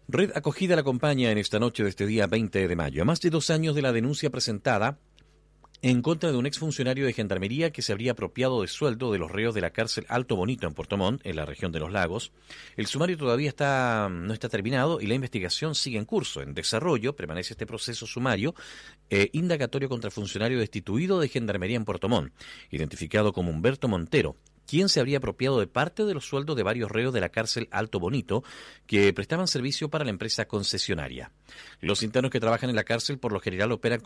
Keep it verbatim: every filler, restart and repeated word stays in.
Red Acogida la acompaña en esta noche de este día veinte de mayo. A más de dos años de la denuncia presentada en contra de un exfuncionario de Gendarmería que se habría apropiado de sueldo de los reos de la cárcel Alto Bonito en Puerto Montt, en la región de Los Lagos, el sumario todavía está no está terminado y la investigación sigue en curso. En desarrollo permanece este proceso sumario eh, indagatorio contra el funcionario destituido de Gendarmería en Puerto Montt, identificado como Humberto Montero, quien se habría apropiado de parte de los sueldos de varios reos de la cárcel Alto Bonito que prestaban servicio para la empresa concesionaria. Los internos que trabajan en la cárcel por lo general operan con